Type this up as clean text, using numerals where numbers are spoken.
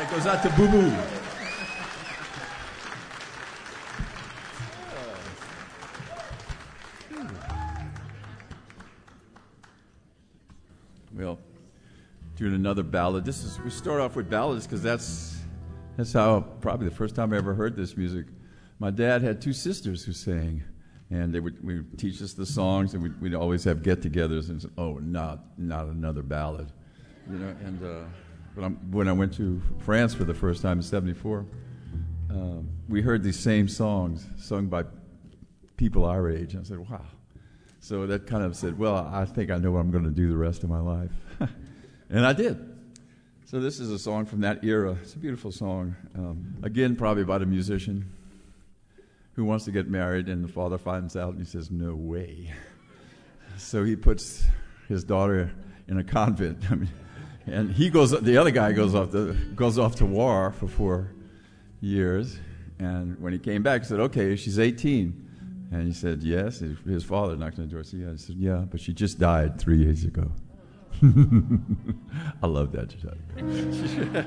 That goes out to Boo Boo. Well, doing another ballad. We start off with ballads because that's how probably the first time I ever heard this music. My dad had two sisters who sang, and we would teach us the songs, and we'd always have get-togethers. And say, oh, not another ballad, And but when I went to France for the first time in '74, we heard these same songs sung by people our age. And I said, wow. So that kind of said, well, I think I know what I'm going to do the rest of my life. And I did. So this is a song from that era. It's a beautiful song. Again, probably about a musician who wants to get married, and the father finds out, and he says, no way. So he puts his daughter in a convent. And the other guy goes off to war for 4 years. And when he came back, he said, okay, she's 18. And he said, yes. His father knocked on the door. He said, yeah, but she just died 3 years ago. I love that.